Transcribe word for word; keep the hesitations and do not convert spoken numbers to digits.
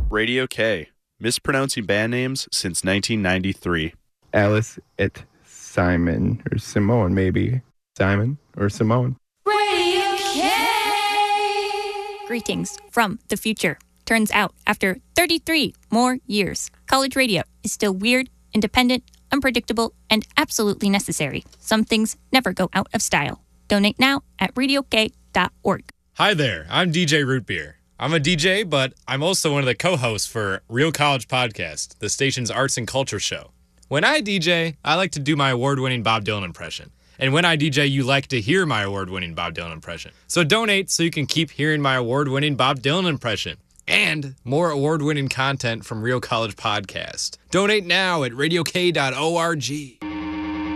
Radio K, mispronouncing band names since nineteen ninety-three. Alice et Simon, or Simone maybe. Simon or Simone. Radio K! Greetings from the future. Turns out, after thirty-three more years, college radio is still weird, independent, unpredictable, and absolutely necessary. Some things never go out of style. Donate now at radio k dot org. Hi there, I'm D J Rootbeer. I'm a D J, but I'm also one of the co-hosts for Real College Podcast, the station's arts and culture show. When I D J, I like to do my award-winning Bob Dylan impression. And when I D J, you like to hear my award-winning Bob Dylan impression. So donate so you can keep hearing my award-winning Bob Dylan impression. And more award-winning content from Real College Podcast. Donate now at radio k dot org.